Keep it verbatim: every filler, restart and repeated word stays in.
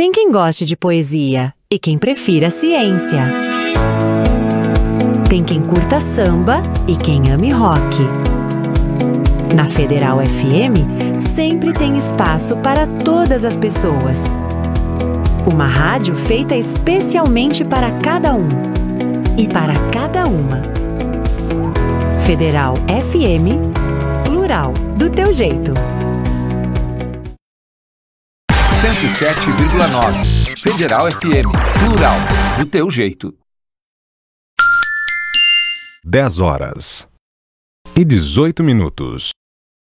Tem quem goste de poesia e quem prefira ciência. Tem quem curta samba e quem ame rock. Na Federal F M, sempre tem espaço para todas as pessoas. Uma rádio feita especialmente para cada um e para cada uma. Federal F M, plural, do teu jeito. cento e sete vírgula nove. Federal F M, plural, do teu jeito. dez horas e dezoito minutos.